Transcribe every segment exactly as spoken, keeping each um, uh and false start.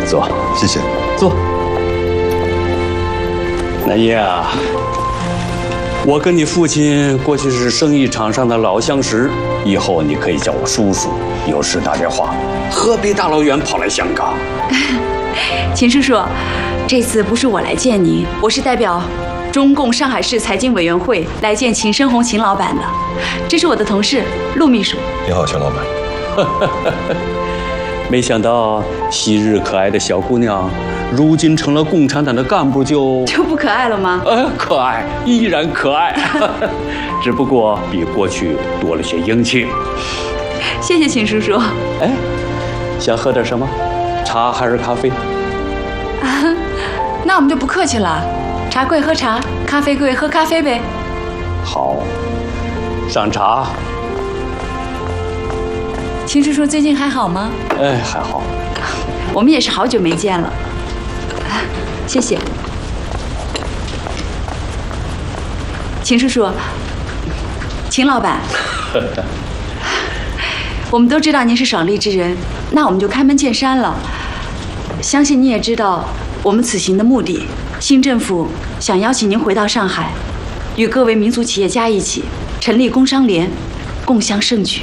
坐， 谢谢。 坐。南叶啊，我跟你父亲过去是生意场上的老相识，以后你可以叫我叔叔。有事打电话，何必大老远跑来香港？ 秦叔叔，这次不是我来见您，我是代表中共上海市财经委员会来见秦深红秦老板的。这是我的同事陆秘书。 你好，秦老板。 没想到昔日可爱的小姑娘，如今成了共产党的干部就，就就不可爱了吗？ 呃，可爱，依然可爱，只不过比过去多了些英气。 谢谢秦叔叔。 哎，想喝点什么？茶还是咖啡？ 啊，那我们就不客气了，茶贵喝茶，咖啡贵喝咖啡呗。 好，上茶。 秦叔叔最近还好吗？ 哎，还好。 我们也是好久没见了。啊，谢谢。秦叔叔，秦老板，我们都知道您是爽利之人，那我们就开门见山了。相信你也知道我们此行的目的，新政府想邀请您回到上海，与各位民族企业家一起成立工商联，共襄盛举。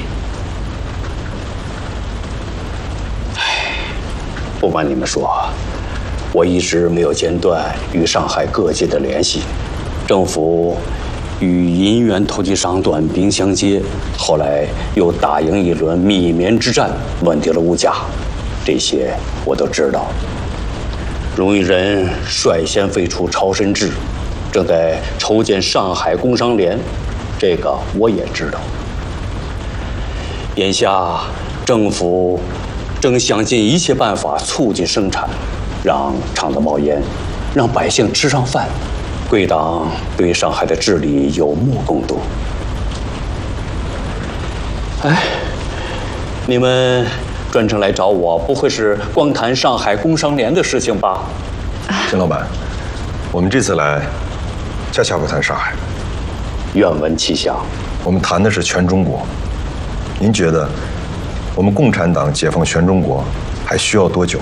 不瞒你们说，我一直没有间断与上海各界的联系。政府与银元投机商短兵相接，后来又打赢一轮米棉之战，稳定了物价，这些我都知道。荣毅人率先废除超申制，正在筹建上海工商联，这个我也知道。眼下政府正想尽一切办法促进生产，让厂子冒烟，让百姓吃上饭。贵党对上海的治理有目共睹。哎，你们专程来找我，不会是光谈上海工商联的事情吧？ 秦老板，我们这次来，恰恰不谈上海。 愿闻其详。 我们谈的是全中国。您觉得，我们共产党解放全中国还需要多久？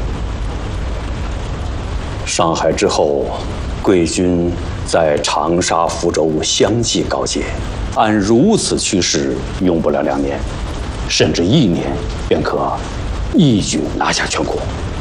上海之后，贵军在长沙、福州相继告捷，按如此趋势，用不了两年，甚至一年，便可一举拿下全国。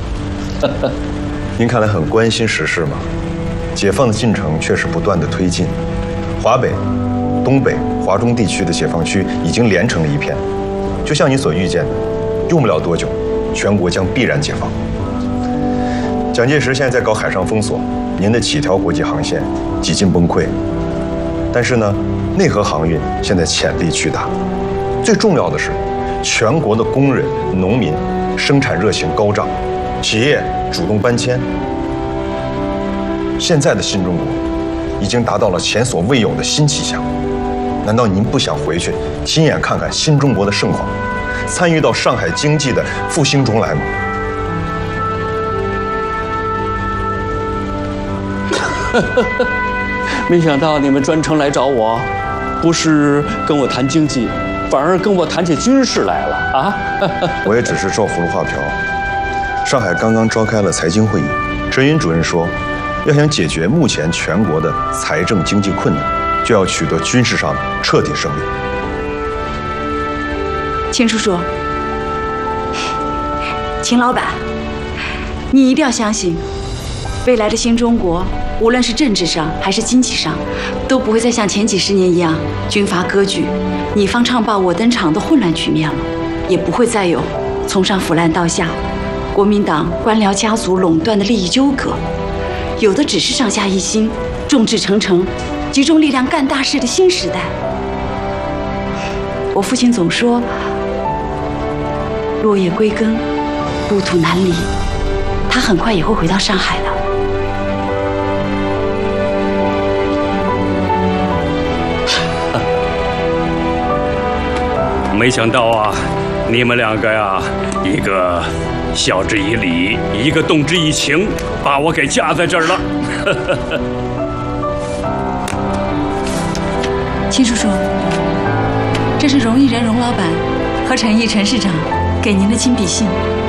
您看来很关心时事嘛？解放的进程确实不断的推进，华北、东北、华中地区的解放区已经连成了一片。就像你所预见的，用不了多久，全国将必然解放。蒋介石现在在搞海上封锁，您的几条国际航线几近崩溃。但是呢，内河航运现在潜力巨大。最重要的是，全国的工人、农民生产热情高涨，企业主动搬迁。现在的新中国已经达到了前所未有的新气象。难道您不想回去亲眼看看新中国的盛况，参与到上海经济的复兴中来吗？ 没想到你们专程来找我，不是跟我谈经济，反而跟我谈起军事来了啊！ 我也只是照葫芦画瓢。上海刚刚召开了财经会议，陈云主任说，要想解决目前全国的财政经济困难，就要取得军事上的彻底胜利。 秦叔叔，秦老板，你一定要相信，未来的新中国，无论是政治上还是经济上，都不会再像前几十年一样军阀割据、你方唱罢我登场的混乱局面了，也不会再有从上腐烂到下、国民党官僚家族垄断的利益纠葛，有的只是上下一心、众志成城、集中力量干大事的新时代。我父亲总说，落叶归根，故土难离，他很快也会回到上海的。 没想到啊，你们两个呀，一个晓之以理，一个动之以情，把我给架在这儿了。 秦叔叔，这是荣毅人荣老板和陈毅陈市长给您的亲笔信。